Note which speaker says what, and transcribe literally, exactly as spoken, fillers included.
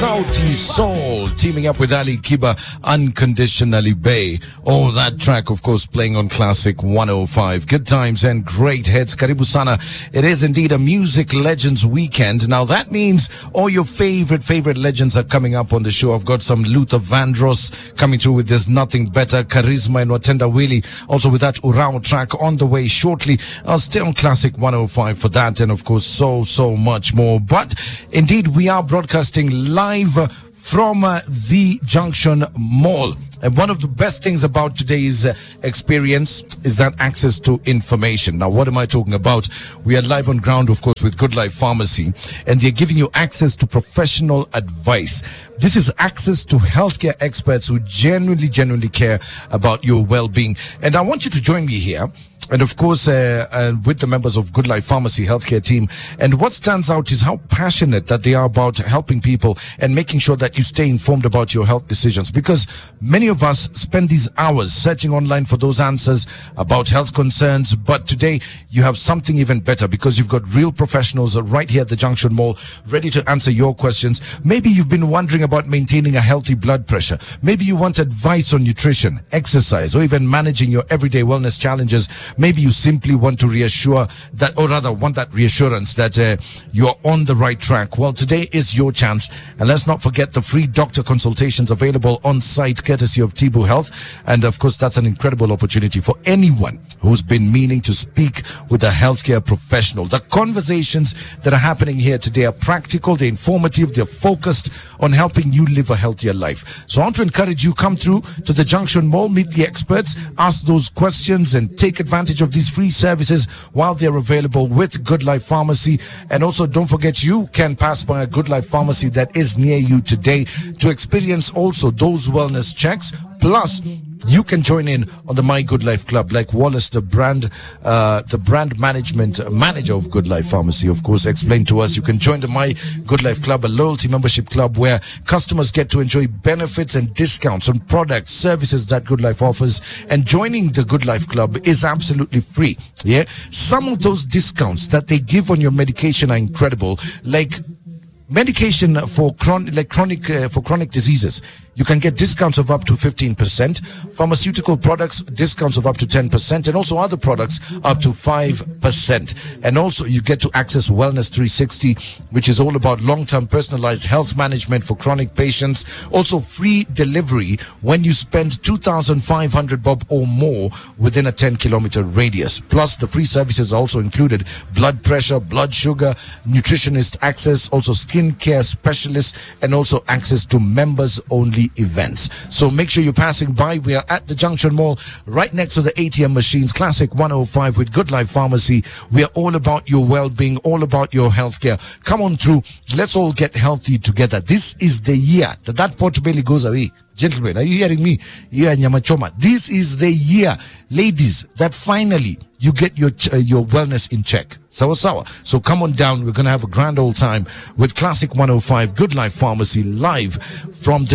Speaker 1: Sauti Soul teaming up with Ali Kiba, Unconditionally Bay. Oh, that track, of course, playing on Classic one oh five. Good times and great hits. Karibu sana. It is indeed a Music Legends weekend. Now, that means all your favorite, favorite legends are coming up on the show. I've got some Luther Vandross coming through with There's Nothing Better, Charisma and Watenda Willie, also with that Urao track on the way shortly. I'll stay on Classic one oh five for that, and of course, so, so much more. But indeed, we are broadcasting live from uh, the Junction Mall. And one of the best things about today's uh, experience is that access to information. Now, what am I talking about? We are live on ground, of course, with Good Life Pharmacy, and they're giving you access to professional advice. This is access to healthcare experts who genuinely, genuinely care about your well-being. And I want you to join me here. And of course, uh, uh, with the members of Good Life Pharmacy healthcare team. And what stands out is how passionate that they are about helping people and making sure that you stay informed about your health decisions. Because many of us spend these hours searching online for those answers about health concerns. But today, you have something even better because you've got real professionals right here at the Junction Mall ready to answer your questions. Maybe you've been wondering about maintaining a healthy blood pressure. Maybe you want advice on nutrition, exercise, or even managing your everyday wellness challenges. Maybe you simply want to reassure that, or rather want that reassurance that uh, you're on the right track. Well, today is your chance. And let's not forget the free doctor consultations available on site courtesy of Tibu Health. And of course, that's an incredible opportunity for anyone who's been meaning to speak with a healthcare professional. The conversations that are happening here today are practical, they're informative, they're focused on helping you live a healthier life. So I want to encourage you, come through to the Junction Mall, meet the experts, ask those questions, and take advantage of these free services while they're available with Good Life Pharmacy. And also, don't forget, you can pass by a Good Life Pharmacy that is near you today to experience also those wellness checks. Plus, you can join in on the My Good Life Club, like Wallace, the brand, uh, the brand management manager of Good Life Pharmacy, of course, explained to us. You can join the My Good Life Club, a loyalty membership club where customers get to enjoy benefits and discounts on products, services that Good Life offers. And joining the Good Life Club is absolutely free. Yeah, some of those discounts that they give on your medication are incredible, like medication for chronic, like chronic, uh, for chronic diseases. You can get discounts of up to fifteen percent. Pharmaceutical products, discounts of up to ten percent. And also other products up to five percent. And also you get to access Wellness three sixty, which is all about long-term personalized health management for chronic patients. Also free delivery when you spend two thousand five hundred bob or more within a ten kilometer radius. Plus the free services are also included blood pressure, blood sugar, nutritionist access, also skin care specialists, and also access to members only events. So make sure you're passing by. We are at the Junction Mall, right next to the A T M machines, Classic one oh five with Good Life Pharmacy. We are all about your well-being, all about your healthcare. Come on through. Let's all get healthy together. This is the year that that pot belly goes away. Gentlemen, are you hearing me? Yeah, Nyamachoma. This is the year, ladies, that finally you get your uh, your wellness in check. Sawa sawa. So come on down. We're going to have a grand old time with Classic one oh five Good Life Pharmacy live from the